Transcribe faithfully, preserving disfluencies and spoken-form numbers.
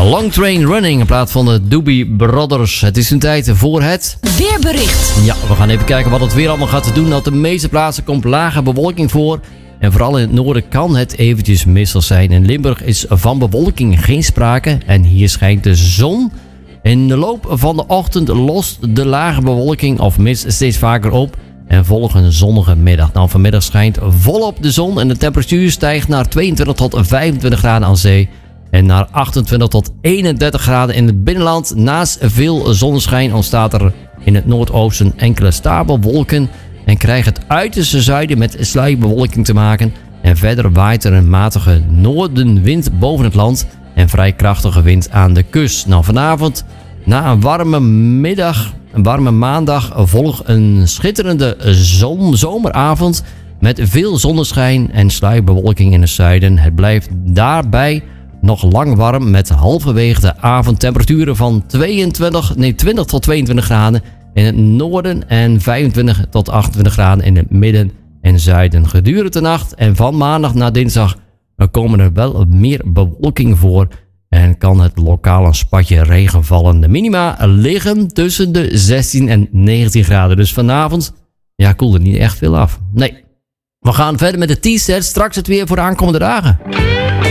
Long Train Running in plaats van de Doobie Brothers. Het is een tijd voor het weerbericht. Ja, we gaan even kijken wat het weer allemaal gaat doen. Op de meeste plaatsen komt lage bewolking voor. En vooral in het noorden kan het eventjes mistig zijn. In Limburg is van bewolking geen sprake. En hier schijnt de zon. In de loop van de ochtend lost de lage bewolking of mist steeds vaker op. En volgt een zonnige middag. Nou, vanmiddag schijnt volop de zon. En de temperatuur stijgt naar tweeëntwintig tot vijfentwintig graden aan zee. En naar achtentwintig tot eenendertig graden in het binnenland. Naast veel zonneschijn ontstaat er in het noordoosten enkele stapelwolken. En krijgt het uiterste zuiden met sluierbewolking te maken. En verder waait er een matige noordenwind boven het land. En vrij krachtige wind aan de kust. Nou, vanavond, na een warme middag, een warme maandag, volgt een schitterende zon, zomeravond. Met veel zonneschijn en sluierbewolking in het zuiden. Het blijft daarbij nog lang warm met halverwege de avond temperaturen van tweeëntwintig, nee, twintig tot tweeëntwintig graden in het noorden en vijfentwintig tot achtentwintig graden in het midden en zuiden. Gedurende de nacht en van maandag naar dinsdag komen er wel meer bewolking voor en kan het lokaal een spatje regen vallen. De minima liggen tussen de zestien en negentien graden. Dus vanavond, ja, koelt er niet echt veel af. Nee. We gaan verder met de T-set. Straks het weer voor de aankomende dagen.